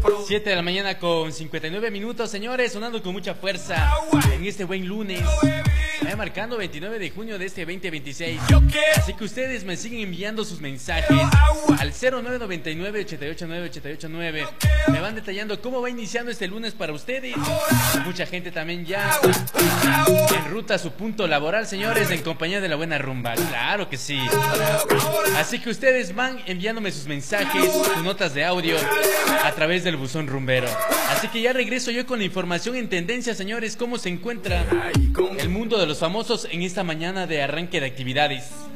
7 de la mañana con 59 minutos, señores, sonando con mucha fuerza en este buen lunes. Marcando 29 de junio de este 2026. Así que ustedes me siguen enviando sus mensajes al 0999-889-889. Me van detallando cómo va iniciando este lunes para ustedes. Mucha gente también ya en ruta a su punto laboral, señores, en compañía de la buena rumba. Claro que sí. Así que ustedes van enviándome sus mensajes, sus notas de audio a través del buzón rumbero. Así que ya regreso yo con la información en tendencia, señores. ¿Cómo se encuentra el mundo de los famosos en esta mañana de arranque de actividades?